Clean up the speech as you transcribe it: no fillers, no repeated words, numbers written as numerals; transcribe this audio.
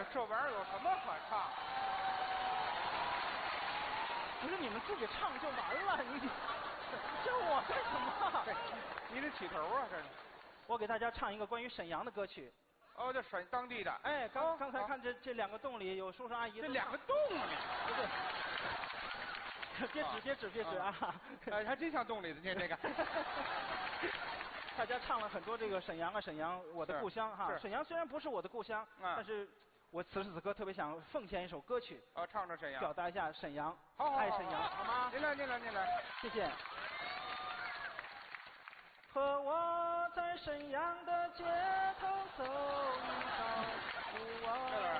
这玩意儿有什么可唱？ 不是你们自己唱就完了，你叫我干什么？ 你得起头啊，这是。 我给大家唱一个关于沈阳的歌曲。 哦，这沈当地的。 哎，刚才看这两个洞里有叔叔阿姨。 这两个洞里。 不对。别指啊！ 哎，还真像洞里的这个。 大家唱了很多这个沈阳，我的故乡哈。沈阳虽然不是我的故乡，但是我此时此刻特别想奉献一首歌曲。 唱着沈阳， 表达一下沈阳， 好， 爱沈阳，好吗？ 您来， 谢谢。和我在沈阳的街头走一遭，